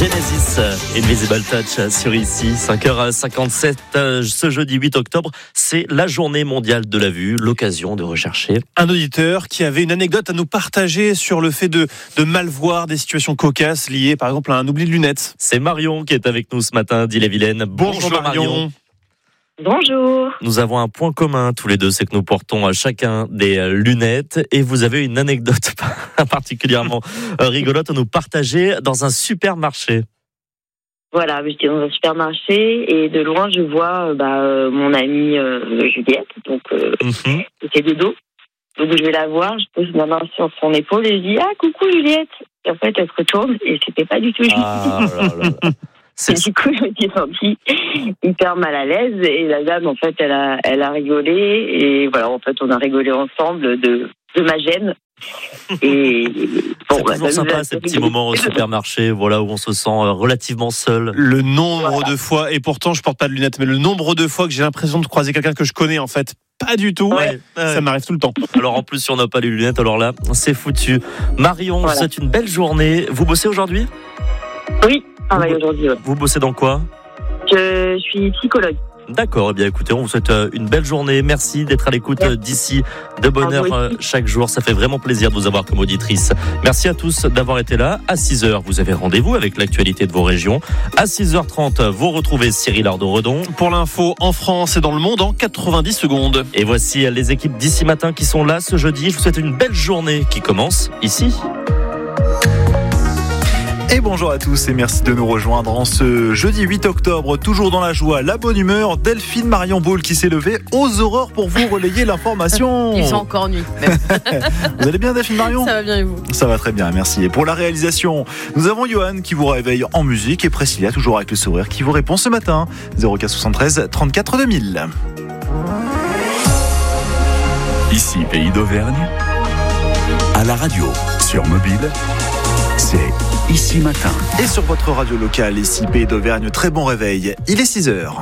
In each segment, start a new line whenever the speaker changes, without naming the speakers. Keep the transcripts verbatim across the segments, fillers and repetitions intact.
Genesis, Invisible Touch sur ici, cinq heures cinquante-sept, ce jeudi huit octobre, c'est la journée mondiale de la vue, l'occasion de rechercher.
Un auditeur qui avait une anecdote à nous partager sur le fait de, de mal voir des situations cocasses liées par exemple à un oubli de lunettes.
C'est Marion qui est avec nous ce matin d'Ille-et-Vilaine. Bonjour, Bonjour Marion. Marion.
Bonjour.
Nous avons un point commun tous les deux, c'est que nous portons chacun des lunettes et vous avez une anecdote particulièrement rigolote à nous partager dans un supermarché.
Voilà, j'étais dans un supermarché et de loin je vois bah, mon amie euh, Juliette, donc euh, mm-hmm. c'était de dos. Donc je vais la voir, je pose ma main sur son épaule et je dis « Ah, coucou Juliette !» Et en fait elle se retourne et c'était pas du tout Juliette. Ah, là, là, là. Et du coup, je me suis sentie hyper mal à l'aise et la dame, en fait, elle a, elle a rigolé et voilà, en fait, on a rigolé ensemble de, de ma gêne. Et
bon, c'est bah, toujours sympa ces petits moments au supermarché, voilà, où on se sent relativement seul.
Le nombre voilà. de fois, et pourtant, je porte pas de lunettes, mais le nombre de fois que j'ai l'impression de croiser quelqu'un que je connais, en fait, pas du tout. Ouais, ça ouais. m'arrive tout le temps.
Alors en plus, si on n'a pas les lunettes, alors là, c'est foutu. Marion, voilà. C'est une belle journée. Vous bossez aujourd'hui ?
Oui. Ah bah aujourd'hui, ouais.
Vous bossez dans quoi ?
Je suis psychologue.
D'accord, eh bien écoutez, on vous souhaite une belle journée. Merci d'être à l'écoute Merci. d'ici, de bonne heure chaque jour. Ça fait vraiment plaisir de vous avoir comme auditrice. Merci à tous d'avoir été là. À six heures, vous avez rendez-vous avec l'actualité de vos régions. À six heures trente, vous retrouvez Cyril Ardo-Redon.
Pour l'info en France et dans le monde en quatre-vingt-dix secondes.
Et voici les équipes d'ici matin qui sont là ce jeudi. Je vous souhaite une belle journée qui commence ici.
Et bonjour à tous et merci de nous rejoindre en ce jeudi huit octobre, toujours dans la joie, la bonne humeur. Delphine Marion Boule qui s'est levée aux aurores pour vous relayer l'information.
Ils sont encore nuits.
Vous allez bien Delphine Marion ?
Ça va bien et vous ?
Ça va très bien, merci. Et pour la réalisation, nous avons Johan qui vous réveille en musique et Priscilla toujours avec le sourire qui vous répond ce matin. zéro quatre soixante-treize trente-quatre deux mille.
Ici Pays d'Auvergne, à la radio, sur mobile, c'est Ici Matin.
Et sur votre radio locale, ici Pays d'Auvergne, très bon réveil. Il est six heures.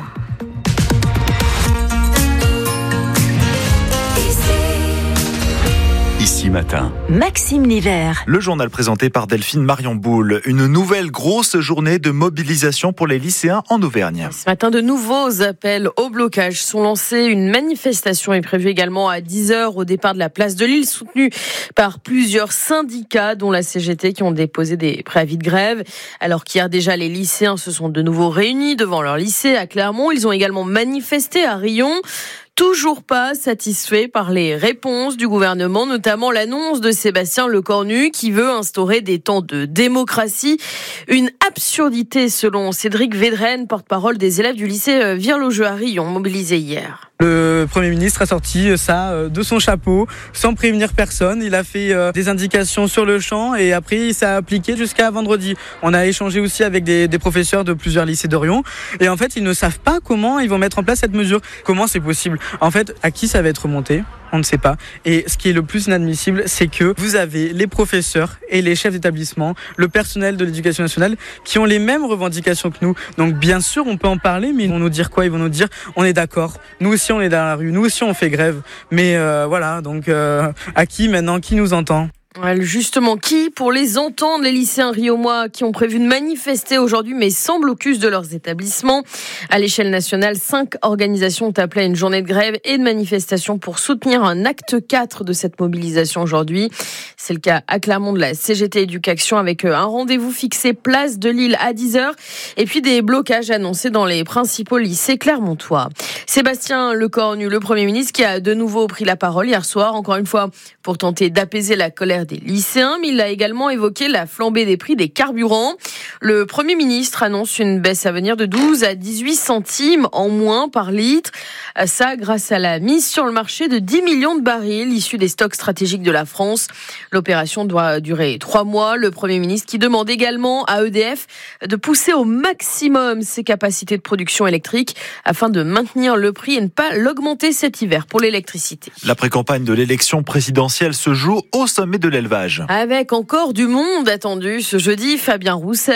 Ici Matin.
Maxime Livert.
Le journal présenté par Delphine Marion Boule. Une nouvelle grosse journée de mobilisation pour les lycéens en Auvergne.
Ce matin, de nouveaux appels au blocage sont lancés. Une manifestation est prévue également à dix heures au départ de la place de Lille, soutenue par plusieurs syndicats, dont la C G T, qui ont déposé des préavis de grève. Alors qu'hier déjà, les lycéens se sont de nouveau réunis devant leur lycée à Clermont. Ils ont également manifesté à Riom. Toujours pas satisfait par les réponses du gouvernement, notamment l'annonce de Sébastien Lecornu qui veut instaurer des temps de démocratie. Une absurdité selon Cédric Védrenne, porte-parole des élèves du lycée Virlogeux à Riom, mobilisés hier.
Le Premier ministre a sorti ça de son chapeau, sans prévenir personne. Il a fait des indications sur le champ et après il s'est appliqué jusqu'à vendredi. On a échangé aussi avec des, des professeurs de plusieurs lycées d'Orion et en fait ils ne savent pas comment ils vont mettre en place cette mesure. Comment c'est possible ? En fait, à qui ça va être remonté ? On ne sait pas. Et ce qui est le plus inadmissible, c'est que vous avez les professeurs et les chefs d'établissement, le personnel de l'éducation nationale, qui ont les mêmes revendications que nous. Donc bien sûr, on peut en parler, mais ils vont nous dire quoi ? Ils vont nous dire, on est d'accord. Nous aussi, on est dans la rue. Nous aussi, on fait grève. Mais euh, voilà, donc euh, à qui maintenant ? Qui nous entend ?
Justement, qui pour les entendre, les lycéens riomois qui ont prévu de manifester aujourd'hui mais sans blocus de leurs établissements. À l'échelle nationale, cinq organisations ont appelé à une journée de grève et de manifestation pour soutenir un acte quatre de cette mobilisation aujourd'hui. C'est le cas à Clermont de la C G T Éducation avec un rendez-vous fixé place de Lille à dix heures et puis des blocages annoncés dans les principaux lycées clermontois. Sébastien Lecornu, le Premier ministre, qui a de nouveau pris la parole hier soir, encore une fois pour tenter d'apaiser la colère des lycéens, mais il a également évoqué la flambée des prix des carburants. Le Premier ministre annonce une baisse à venir de douze à dix-huit centimes en moins par litre. Ça, grâce à la mise sur le marché de dix millions de barils issus des stocks stratégiques de la France. L'opération doit durer trois mois. Le Premier ministre qui demande également à E D F de pousser au maximum ses capacités de production électrique afin de maintenir le prix et ne pas l'augmenter cet hiver pour l'électricité.
La pré-campagne de l'élection présidentielle se joue au sommet de l'élevage.
Avec encore du monde attendu ce jeudi, Fabien Roussel,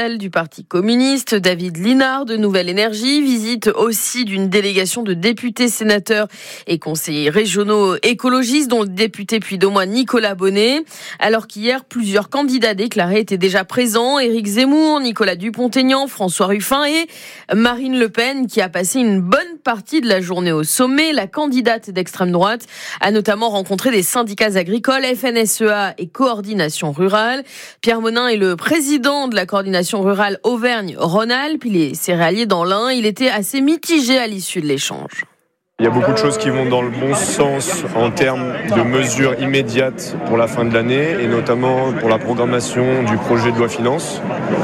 Michel du Parti communiste, David Linard de Nouvelle Énergie, visite aussi d'une délégation de députés, sénateurs et conseillers régionaux écologistes, dont le député puy-de-Dôme Nicolas Bonnet. Alors qu'hier, plusieurs candidats déclarés étaient déjà présents. Éric Zemmour, Nicolas Dupont-Aignan, François Ruffin et Marine Le Pen, qui a passé une bonne partie de la journée au sommet. La candidate d'extrême droite a notamment rencontré des syndicats agricoles, F N S E A et Coordination Rurale. Pierre Monin est le président de la Coordination Rurale Auvergne-Rhône-Alpes. Il est céréalier dans l'Ain. Il était assez mitigé à l'issue de l'échange.
Il y a beaucoup de choses qui vont dans le bon sens en termes de mesures immédiates pour la fin de l'année et notamment pour la programmation du projet de loi finances.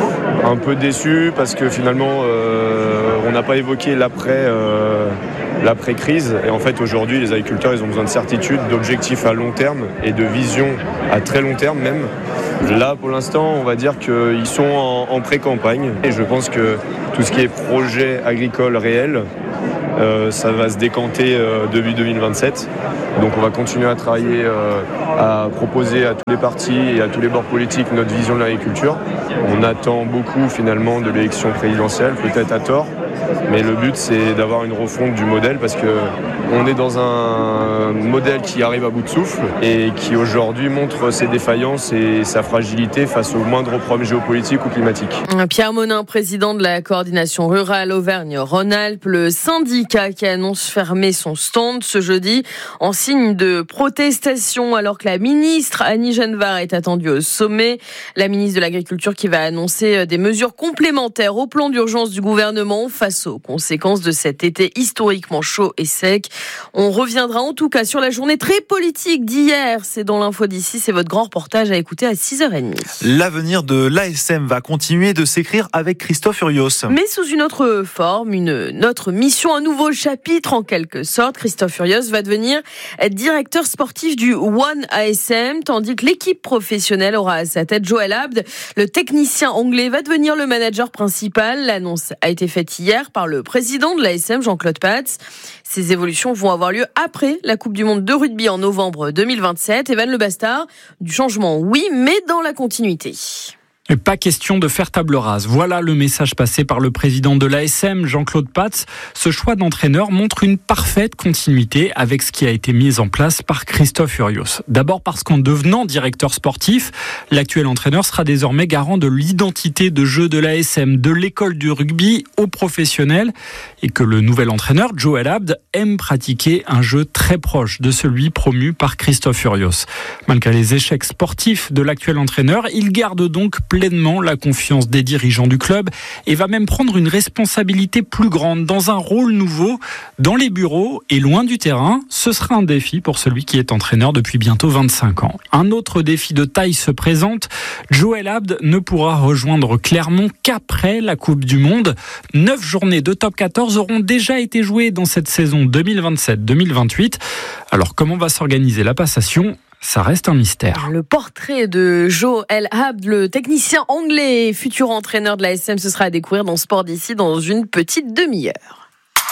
Un peu déçu parce que finalement euh, on n'a pas évoqué l'après, euh, l'après-crise et en fait aujourd'hui les agriculteurs ils ont besoin de certitude, d'objectifs à long terme et de vision à très long terme même. Là pour l'instant on va dire qu'ils sont en, en pré-campagne et je pense que tout ce qui est projet agricole réel, Euh, ça va se décanter euh, début deux mille vingt-sept. Donc on va continuer à travailler, euh, à proposer à tous les partis et à tous les bords politiques notre vision de l'agriculture. On attend beaucoup finalement de l'élection présidentielle, peut-être à tort. Mais le but c'est d'avoir une refonte du modèle parce qu'on est dans un modèle qui arrive à bout de souffle et qui aujourd'hui montre ses défaillances et sa fragilité face aux moindres problèmes géopolitiques ou climatiques.
Pierre Monin, président de la Coordination Rurale Auvergne-Rhône-Alpes, le syndicat qui annonce fermer son stand ce jeudi en signe de protestation alors que la ministre Annie Genevard est attendue au sommet. La ministre de l'Agriculture qui va annoncer des mesures complémentaires au plan d'urgence du gouvernement face aux conséquences de cet été historiquement chaud et sec. On reviendra en tout cas sur la journée très politique d'hier. C'est dans l'info d'ici, c'est votre grand reportage à écouter à six heures trente.
L'avenir de l'A S M va continuer de s'écrire avec Christophe Furios.
Mais sous une autre forme, une autre mission, un nouveau chapitre en quelque sorte. Christophe Furios va devenir directeur sportif du One A S M, tandis que l'équipe professionnelle aura à sa tête Joël Abd. Le technicien anglais va devenir le manager principal. L'annonce a été faite hier par le président de l'A S M, Jean-Claude Patz. Ces évolutions vont avoir lieu après la Coupe du Monde de rugby en novembre deux mille vingt-sept. Evan Le Bastard, du changement, oui, mais dans la continuité.
Pas question de faire table rase. Voilà le message passé par le président de l'A S M, Jean-Claude Patz. Ce choix d'entraîneur montre une parfaite continuité avec ce qui a été mis en place par Christophe Furios. D'abord parce qu'en devenant directeur sportif, l'actuel entraîneur sera désormais garant de l'identité de jeu de l'A S M, de l'école du rugby aux professionnels, et que le nouvel entraîneur, Joël Abd, aime pratiquer un jeu très proche de celui promu par Christophe Furios. Malgré les échecs sportifs de l'actuel entraîneur, il garde donc pleinement la confiance des dirigeants du club et va même prendre une responsabilité plus grande dans un rôle nouveau dans les bureaux et loin du terrain. Ce sera un défi pour celui qui est entraîneur depuis bientôt vingt-cinq ans. Un autre défi de taille se présente. Joël Abd ne pourra rejoindre Clermont qu'après la Coupe du Monde. Neuf journées de top quatorze auront déjà été jouées dans cette saison deux mille vingt-sept deux mille vingt-huit. Alors comment va s'organiser la passation ? Ça reste un mystère.
Le portrait de Joël Abd, le technicien anglais et futur entraîneur de l'A S M, ce sera à découvrir dans Sport d'ici dans une petite demi-heure.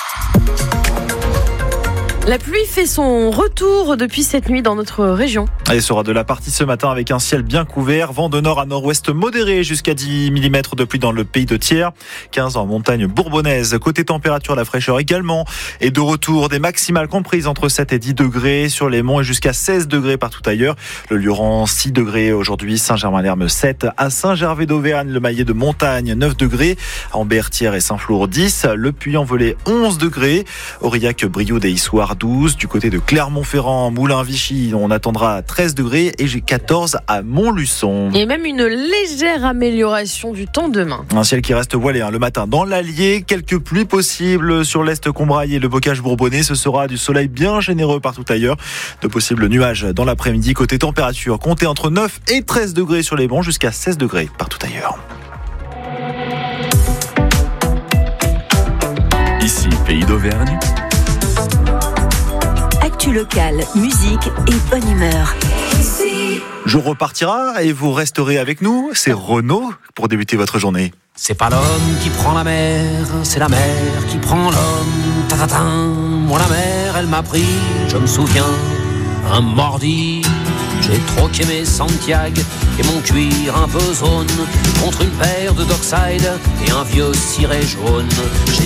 La pluie fait son retour depuis cette nuit dans notre région.
Elle sera de la partie ce matin avec un ciel bien couvert, vent de nord à nord-ouest modéré jusqu'à dix millimètres de pluie dans le pays de Thiers, quinze en montagne bourbonnaise. Côté température, la fraîcheur également est de retour, des maximales comprises entre sept et dix degrés sur les monts et jusqu'à seize degrés partout ailleurs. Le Luran six degrés aujourd'hui, Saint-Germain-l'Herme sept, à Saint-Gervais d'Auvergne, le Maillet de Montagne neuf degrés, en Berthière et Saint-Flour dix, le Puy-en-Velay onze degrés, Aurillac, Brioude et Issoire douze, du côté de Clermont-Ferrand, Moulins-Vichy, on attendra treize degrés et j'ai quatorze à Montluçon.
Et même une légère amélioration du temps demain.
Un ciel qui reste voilé hein, le matin dans l'Allier, quelques pluies possibles sur l'Est Combraille et le Bocage bourbonnais, ce sera du soleil bien généreux partout ailleurs, de possibles nuages dans l'après-midi. Côté température, comptez entre neuf et treize degrés sur les monts, jusqu'à seize degrés partout ailleurs.
Ici, Pays d'Auvergne.
Actu locale, musique et bonne humeur.
Jour repartira et vous resterez avec nous. C'est Renaud pour débuter votre journée.
C'est pas l'homme qui prend la mer, c'est la mer qui prend l'homme. Ta-ta-ta. Moi la mer, elle m'a pris, je me souviens, un mardi. J'ai troqué mes Santiago et mon cuir un peu zone contre une paire de Dockside et un vieux ciré jaune. J'ai